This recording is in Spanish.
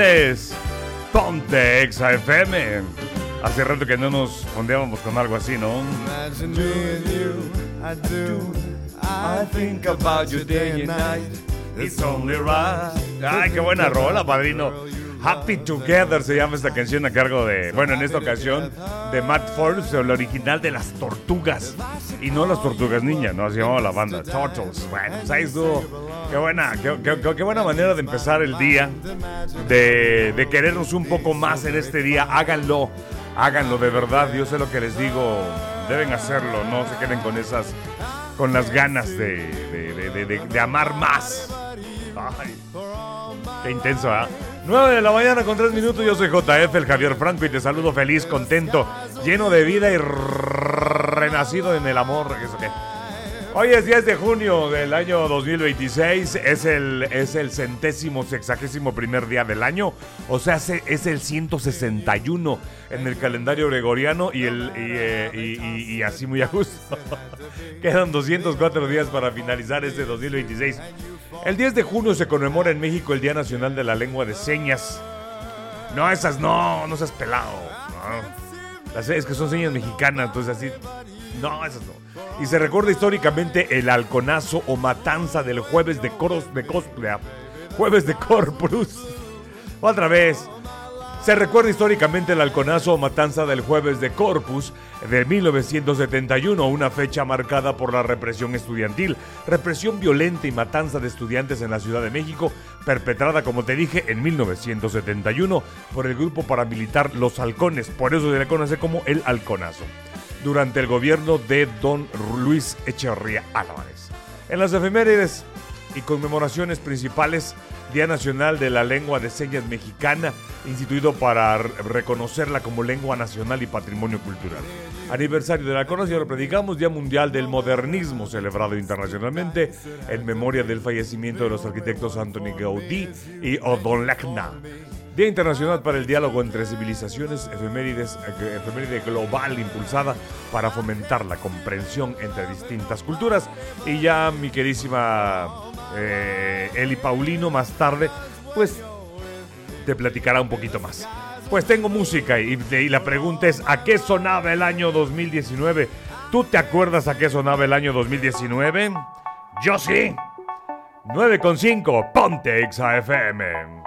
Es Ponte Exa FM. Hace rato que no nos fondeábamos con algo así, ¿no? I think about you day and night. It's only right. Ay, qué buena rola, padrino. Happy Together se llama esta canción a cargo de, bueno, en esta ocasión, de Matt Forbes, el original de Las Tortugas. Y no Las Tortugas Ninja, ¿no? Se llamaba la banda, Turtles. Bueno, pues ahí estuvo. Qué buena manera de empezar el día, de querernos un poco más en este día. Háganlo de verdad. Yo sé lo que les digo, deben hacerlo, no se queden con las ganas de amar más. Ay, qué intenso, ¿eh? 9 de la mañana con 3 minutos. Yo soy JF, el Javier Franco, y te saludo feliz, contento, lleno de vida y renacido en el amor. ¿Eso qué? Hoy es 10 de junio del año 2026, es el 161º día del año, o sea, es el 161 en el calendario gregoriano y así muy a gusto. Quedan 204 días para finalizar este 2026. El 10 de junio se conmemora en México el Día Nacional de la Lengua de Señas. No, esas no seas pelado. No. Es que son señas mexicanas, entonces así. No, esas no. Y se recuerda históricamente el halconazo o matanza del jueves de Corpus. Otra vez. Se recuerda históricamente el halconazo o matanza del jueves de Corpus de 1971, una fecha marcada por la represión estudiantil, represión violenta y matanza de estudiantes en la Ciudad de México, perpetrada, como te dije, en 1971 por el grupo paramilitar Los Halcones, por eso se le conoce como el halconazo, durante el gobierno de don Luis Echeverría Álvarez. En las efemérides y conmemoraciones principales: Día Nacional de la Lengua de Señas Mexicana, instituido para reconocerla como lengua nacional y patrimonio cultural. Aniversario de la conocida, lo predicamos. Día Mundial del Modernismo, celebrado internacionalmente en memoria del fallecimiento de los arquitectos Antoni Gaudí y Odón Lacna. Día Internacional para el Diálogo entre Civilizaciones, efeméride global impulsada para fomentar la comprensión entre distintas culturas. Y ya mi queridísima Eli Paulino más tarde, pues te platicará un poquito más. Pues tengo música y la pregunta es: ¿a qué sonaba el año 2019? ¿Tú te acuerdas a qué sonaba el año 2019? Yo sí. 9:5, Ponte Exa FM.